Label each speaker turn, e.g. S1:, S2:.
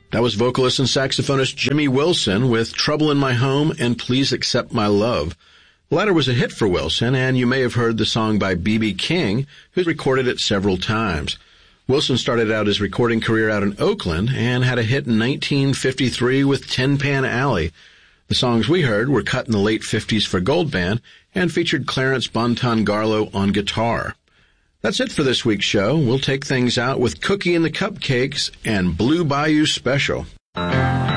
S1: That was vocalist and saxophonist Jimmy Wilson with Trouble in My Home and Please Accept My Love. The latter was a hit for Wilson, and you may have heard the song by B.B. King, who recorded it several times. Wilson started out his recording career out in Oakland and had a hit in 1953 with Tin Pan Alley. The songs we heard were cut in the late 50s for Gold Band and featured Clarence Bonton-Garlow on guitar. That's it for this week's show. We'll take things out with Cookie and the Cupcakes and Blue Bayou Special.